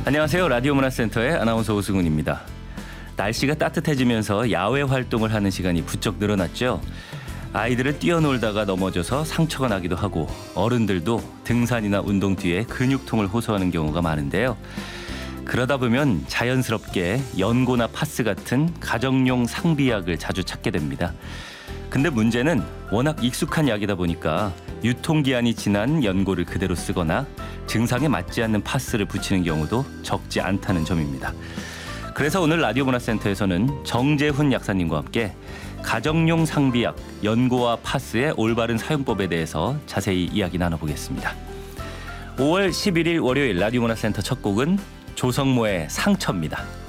안녕하세요. 라디오 문화센터의 아나운서 오승훈입니다. 날씨가 따뜻해지면서 야외 활동을 하는 시간이 부쩍 늘어났죠. 아이들은 뛰어놀다가 넘어져서 상처가 나기도 하고 어른들도 등산이나 운동 뒤에 근육통을 호소하는 경우가 많은데요. 그러다 보면 자연스럽게 연고나 파스 같은 가정용 상비약을 자주 찾게 됩니다. 근데 문제는 워낙 익숙한 약이다 보니까 유통기한이 지난 연고를 그대로 쓰거나 증상에 맞지 않는 파스를 붙이는 경우도 적지 않다는 점입니다. 그래서 오늘 라디오 문화센터에서는 정재훈 약사님과 함께 가정용 상비약, 연고와 파스의 올바른 사용법에 대해서 자세히 이야기 나눠보겠습니다. 5월 11일 월요일 라디오 문화센터 첫 곡은 조성모의 상처입니다.